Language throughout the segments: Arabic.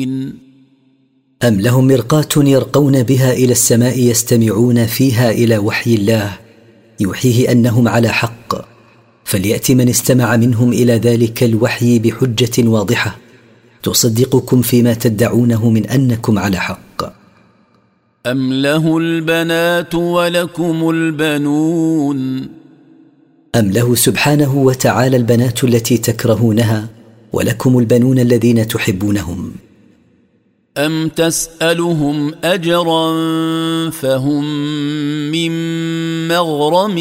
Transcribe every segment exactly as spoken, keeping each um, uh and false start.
أم لهم مرقاة يرقون بها إلى السماء يستمعون فيها إلى وحي الله يوحيه أنهم على حق، فليأت من استمع منهم إلى ذلك الوحي بحجة واضحة تصدقكم فيما تدعونه من أنكم على حق. أم له البنات ولكم البنون أم له سبحانه وتعالى البنات التي تكرهونها ولكم البنون الذين تحبونهم. أم تسألهم أجرا فهم من مغرم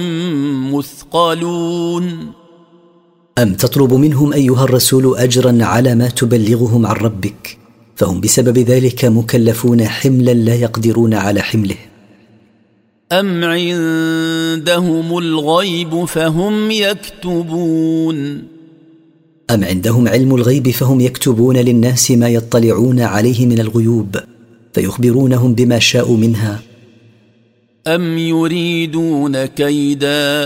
مثقلون أم تطلب منهم أيها الرسول أجرا على ما تبلغهم عن ربك فهم بسبب ذلك مكلفون حملا لا يقدرون على حمله. أم عندهم الغيب فهم يكتبون أم عندهم علم الغيب فهم يكتبون للناس ما يطلعون عليه من الغيوب فيخبرونهم بما شاءوا منها. أم يريدون كيدا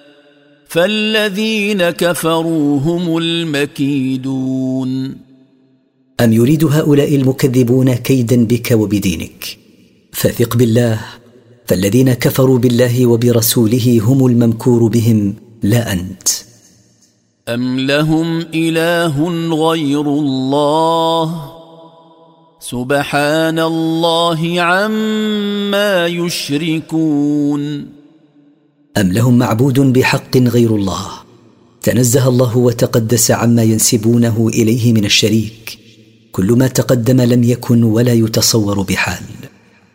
فالذين كفروا هم المكيدون أم يريد هؤلاء المكذبون كيدا بك وبدينك فثق بالله فالذين كفروا بالله وبرسوله هم الممكور بهم لا أنت. أم لهم إله غير الله سبحان الله عما يشركون أم لهم معبود بحق غير الله تنزه الله وتقدس عما ينسبونه إليه من الشريك، كل ما تقدم لم يكن ولا يتصور بحال.